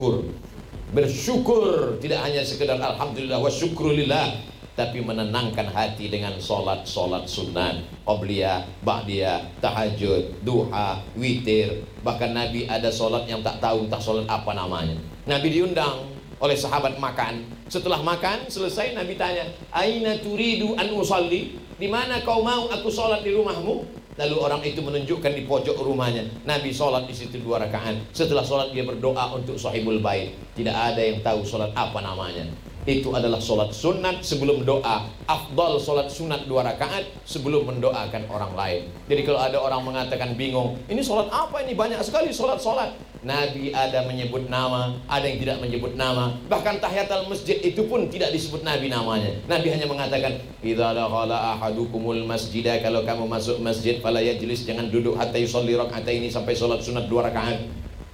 Bersyukur tidak hanya sekedar alhamdulillah wa syukrulillah, tapi menenangkan hati dengan solat-solat sunat, qobliyah, ba'diyah, tahajud, duha, witir. Bahkan Nabi ada solat yang tak tahu entah solat apa namanya. Nabi diundang oleh sahabat makan. Setelah makan selesai, Nabi tanya, aina turidu an usalli? Di mana kau mau aku solat di rumahmu? Lalu orang itu menunjukkan di pojok rumahnya. Nabi sholat di situ 2 rakaat. Setelah sholat dia berdoa untuk sahibul bait. Tidak ada yang tahu sholat apa namanya. Itu adalah sholat sunat sebelum doa. Afdal sholat sunat 2 rakaat sebelum mendoakan orang lain. Jadi kalau ada orang mengatakan bingung, ini sholat apa ini? Banyak sekali sholat-sholat. Nabi ada menyebut nama, ada yang tidak menyebut nama. Bahkan tahiyatul masjid itu pun tidak disebut Nabi namanya. Nabi hanya mengatakan, idza dakhala ahadukumul masjidah, kalau kamu masuk masjid fala yajlis, jangan duduk hatta yusalli raka'ataini, sampai sholat sunat 2 rakaat.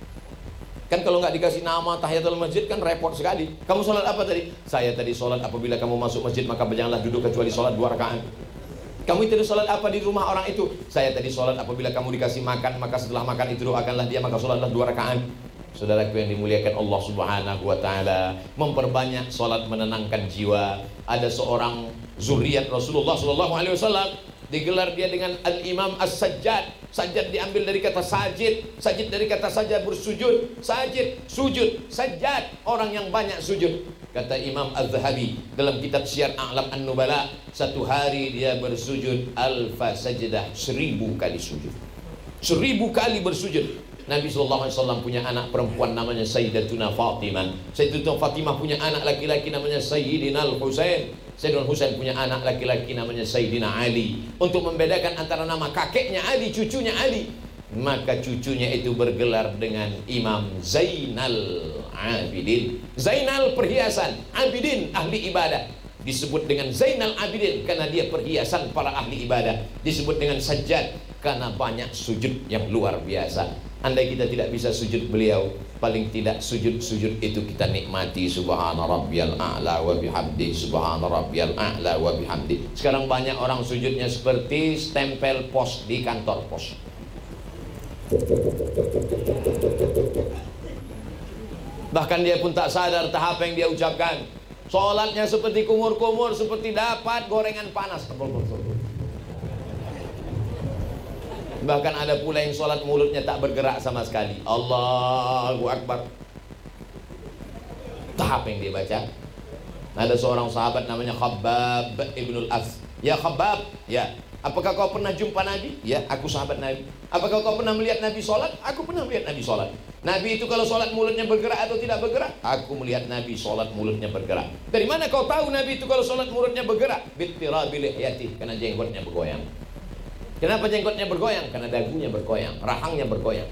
Kan kalau nggak dikasih nama tahiyatul masjid kan repot sekali. Kamu sholat apa tadi? Saya tadi sholat apabila kamu masuk masjid maka janganlah duduk kecuali sholat 2 rakaat. Kamu tadi sholat apa di rumah orang itu? Saya tadi sholat apabila kamu dikasih makan maka setelah makan itu doakanlah dia, maka sholatlah 2 rakaat. Saudaraku yang dimuliakan Allah Subhanahu wa taala, memperbanyak sholat menenangkan jiwa. Ada seorang zuriat Rasulullah sallallahu alaihi wasallam, digelar dia dengan Al-Imam As-Sajjad. Sajjad diambil dari kata sajid, sajid dari kata sajad bersujud, sajid sujud, sajjad orang yang banyak sujud. Kata Imam Az-Zahabi dalam kitab Syiar A'lam An-Nubala, satu hari dia bersujud alfa sajdah, 1000 kali sujud, 1000 kali bersujud. Nabi SAW punya anak perempuan namanya Sayyidatuna Fatimah. Sayyidatuna Fatimah punya anak laki-laki namanya Sayyidina Al-Husain. Sayyidina Husain punya anak laki-laki namanya Sayyidina Ali. Untuk membedakan antara nama kakeknya Ali, cucunya Ali, maka cucunya itu bergelar dengan Imam Zainal Abidin. Zainal perhiasan, Abidin ahli ibadah. Disebut dengan Zainal Abidin karena dia perhiasan para ahli ibadah. Disebut dengan Sajjad karena banyak sujud yang luar biasa. Andai kita tidak bisa sujud beliau, paling tidak sujud-sujud itu kita nikmati. Subhana rabbiyal a'la wa bihamdi, subhana rabbiyal a'la wa bihamdi. Sekarang banyak orang sujudnya seperti stempel pos di kantor pos. Bahkan dia pun tak sadar tahap yang dia ucapkan. Sholatnya seperti kumur-kumur, seperti dapat gorengan panas. Bahkan ada pula yang sholat mulutnya tak bergerak sama sekali. Allahu Akbar. Tahap yang dia baca. Ada seorang sahabat namanya Khabbab ibnul As. Ya Khabbab, ya, apakah kau pernah jumpa Nabi? Ya, aku sahabat Nabi. Apakah kau pernah melihat Nabi sholat? Aku pernah melihat Nabi sholat. Nabi itu kalau sholat mulutnya bergerak atau tidak bergerak? Aku melihat Nabi sholat mulutnya bergerak. Dari mana kau tahu Nabi itu kalau sholat mulutnya bergerak? Bittirabil lihyati, karena jenggotnya bergoyang. Kenapa jenggotnya bergoyang? Karena dagunya bergoyang, rahangnya bergoyang.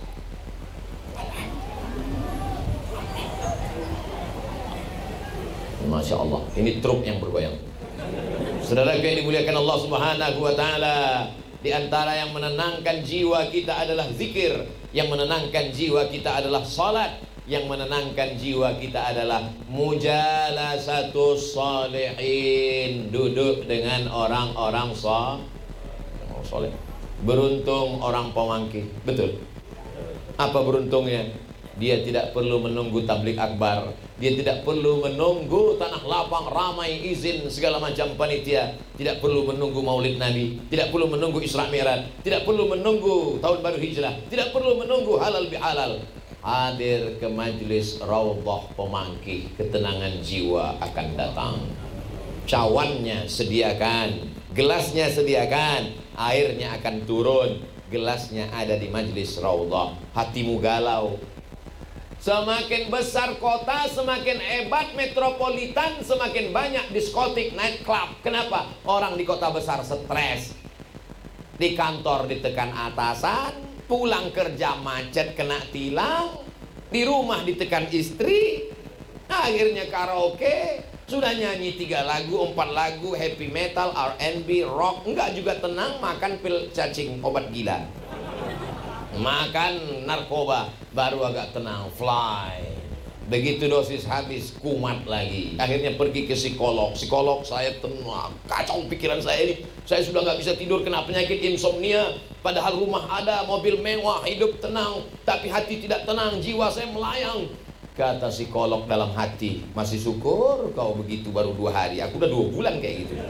Masya Allah, ini truk yang bergoyang. Saudara yang dimuliakan Allah Subhanahu wa taala, di antara yang menenangkan jiwa kita adalah zikir, yang menenangkan jiwa kita adalah salat, yang menenangkan jiwa kita adalah mujalasatus sholihin, duduk dengan orang-orang soleh. Beruntung orang pemangki. Betul. Apa beruntungnya? Dia tidak perlu menunggu tablik akbar. Dia tidak perlu menunggu tanah lapang ramai izin segala macam panitia. Tidak perlu menunggu maulid Nabi. Tidak perlu menunggu Isra Mi'raj. Tidak perlu menunggu tahun baru hijrah. Tidak perlu menunggu halal bihalal. Hadir ke majlis raudhah pemangki, ketenangan jiwa akan datang. Cawannya sediakan, gelasnya sediakan, airnya akan turun. Gelasnya ada di majlis raudhah. Hatimu galau. Semakin besar kota, semakin hebat metropolitan, semakin banyak diskotik, night club. Kenapa? Orang di kota besar stres. Di kantor ditekan atasan, pulang kerja macet kena tilang, di rumah ditekan istri, akhirnya karaoke, sudah nyanyi 3 lagu, 4 lagu, happy metal, R&B, rock, enggak juga tenang, makan pil cacing, obat gila. Makan narkoba, baru agak tenang, fly. Begitu dosis habis, kumat lagi. Akhirnya pergi ke psikolog. Psikolog, saya tenang, kacau pikiran saya ini. Saya sudah nggak bisa tidur, kena penyakit insomnia. Padahal rumah ada, mobil mewah, hidup tenang, tapi hati tidak tenang, jiwa saya melayang. Kata psikolog dalam hati, masih syukur kau begitu baru 2 hari, aku udah 2 bulan kayak gitu.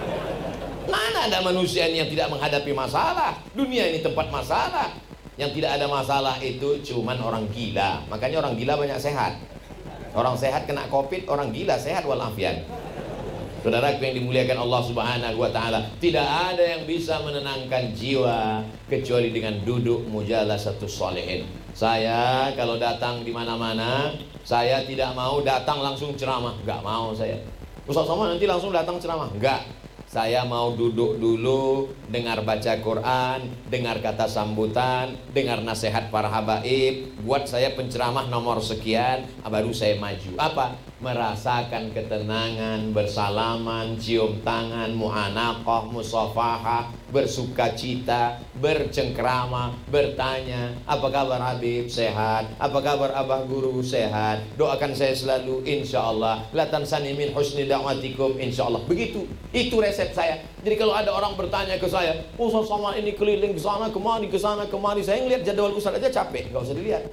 Mana ada manusia ini yang tidak menghadapi masalah? Dunia ini tempat masalah. Yang tidak ada masalah itu cuman orang gila. Makanya orang gila banyak sehat. Orang sehat kena covid, orang gila sehat walafiat. Saudaraku yang dimuliakan Allah Subhanahu wa taala, tidak ada yang bisa menenangkan jiwa kecuali dengan duduk mujalasatus sholihin. Saya kalau datang di mana-mana, saya tidak mau datang langsung ceramah, enggak mau saya. Ustaz Somad nanti langsung datang ceramah, enggak. Saya mau duduk dulu, dengar baca Quran, dengar kata sambutan, dengar nasihat para habaib, buat saya penceramah nomor sekian, baru saya maju. Apa? Merasakan ketenangan, bersalaman, cium tangan, mu'anaqah, musafahah, bersuka cita, bercengkrama, bertanya, apa kabar Habib? Sehat. Apa kabar Abah Guru? Sehat. Doakan saya selalu, insyaallah. La tansani min husni da'watikum, insyaallah. Begitu. Itu resep saya. Jadi kalau ada orang bertanya ke saya, Ustaz Somad ini keliling ke sana kemari, saya ngeliat jadwal Ustaz aja capek, nggak usah dilihat.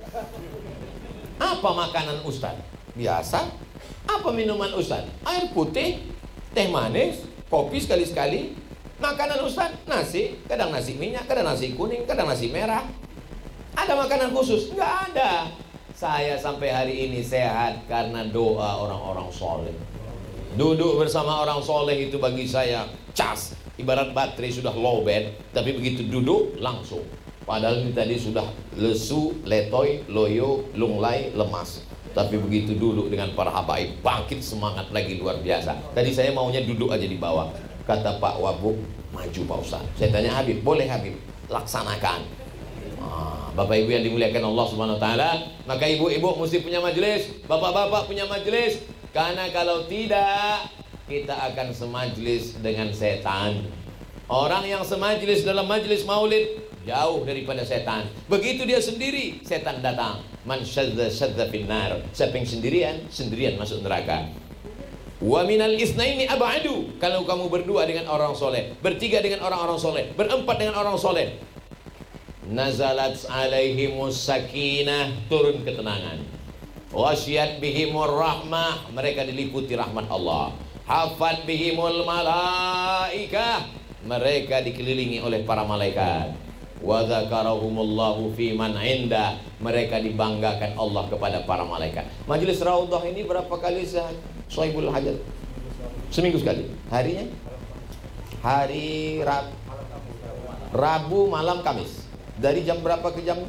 Apa makanan Ustaz? Biasa. Apa minuman Ustaz? Air putih, teh manis, kopi sekali-sekali. Makanan Ustaz, nasi, kadang nasi minyak, kadang nasi kuning, kadang nasi merah. Ada makanan khusus? Nggak ada. Saya sampai hari ini sehat karena doa orang-orang soleh. Duduk bersama orang soleh itu bagi saya cas. Ibarat baterai sudah low bed, tapi begitu duduk langsung. Padahal ini tadi sudah lesu, letoy, loyo, lunglai, lemas. Tapi begitu duduk dengan para habaib, bangkit semangat lagi luar biasa. Tadi saya maunya duduk aja di bawah. Kata Pak Wabuk, maju Pak Ustaz. Saya tanya Habib, boleh Habib? Laksanakan. Bapak Ibu yang dimuliakan Allah Subhanahu wa taala, maka ibu-ibu mesti punya majelis, bapak-bapak punya majelis. Karena kalau tidak, kita akan semajlis dengan setan. Orang yang semajlis dalam majlis maulid jauh daripada setan. Begitu dia sendiri, setan datang. Man syadza syadza finnar. Siapa yang sendirian masuk neraka. Wa minal isnaini ab'adu. Kalau kamu berdua dengan orang soleh, bertiga dengan orang-orang soleh, berempat dengan orang soleh, nazalat alaihimus sakinah, turun ketenangan. Wasyat bihimur rahmah, mereka diliputi rahmat Allah. Hafat bihimul malaikah, mereka dikelilingi oleh para malaikat. Wa dzakarahumullahu fi man inda, mereka dibanggakan Allah kepada para malaikat. Majelis Raudhah ini berapa kali Sohibul Hajat? Seminggu sekali. Harinya? Hari Rabu malam Kamis. Dari jam berapa ke jam?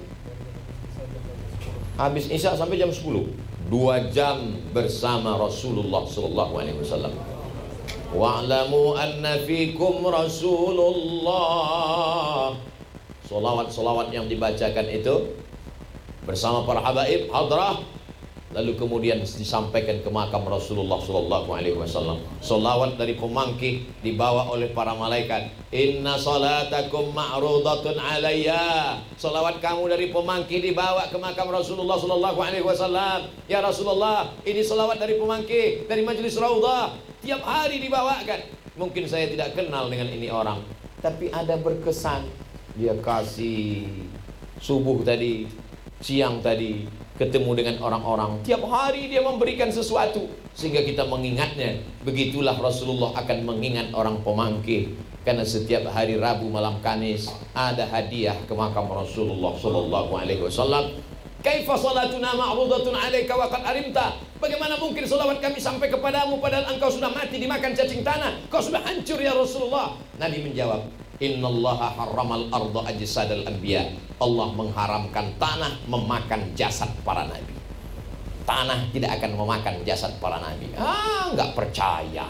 Habis Isya sampai jam 10. 2 jam bersama Rasulullah sallallahu alaihi wasallam. Wa'lamu anna fikum Rasulullah. Solawat-solawat yang dibacakan itu bersama para habaib hadrah, lalu kemudian disampaikan ke makam Rasulullah sallallahu alaihi wasallam. Solawat dari pemangkih dibawa oleh para malaikat. Inna salatakum ma'rudatun alayya. Solawat kamu dari pemangkih dibawa ke makam Rasulullah sallallahu alaihi wasallam. Ya Rasulullah, ini solawat dari pemangkih dari majelis Raudhah. Tiap hari dibawakan. Mungkin saya tidak kenal dengan ini orang, tapi ada berkesan. Dia kasih subuh tadi, siang tadi, ketemu dengan orang-orang. Tiap hari dia memberikan sesuatu sehingga kita mengingatnya. Begitulah Rasulullah akan mengingat orang pemangkih, karena setiap hari Rabu malam Kamis ada hadiah ke makam Rasulullah sallallahu alaihi wasallam. Kaifa salatuna ma'rudatun 'alaika wa qad arimta? Bagaimana mungkin salawat kami sampai kepadamu padahal engkau sudah mati dimakan cacing tanah? Kau sudah hancur ya Rasulullah. Nabi menjawab, Innallaha harramal arda ajsadal anbiya. Allah mengharamkan tanah memakan jasad para nabi. Tanah tidak akan memakan jasad para nabi. Enggak percaya.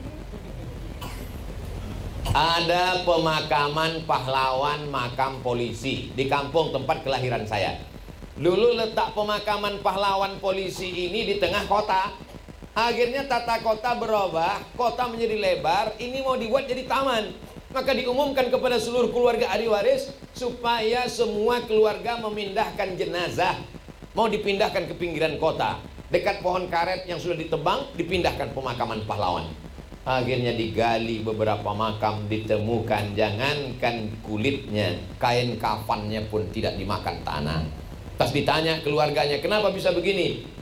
Ada pemakaman pahlawan makam polisi di kampung tempat kelahiran saya. Dulu letak pemakaman pahlawan polisi ini di tengah kota. Akhirnya tata kota berubah, kota menjadi lebar, ini mau dibuat jadi taman. Maka diumumkan kepada seluruh keluarga ahli waris supaya semua keluarga memindahkan jenazah, mau dipindahkan ke pinggiran kota. Dekat pohon karet yang sudah ditebang, dipindahkan pemakaman pahlawan. Akhirnya digali beberapa makam, ditemukan jangankan kulitnya, kain kafannya pun tidak dimakan tanah. Pas ditanya keluarganya, kenapa bisa begini?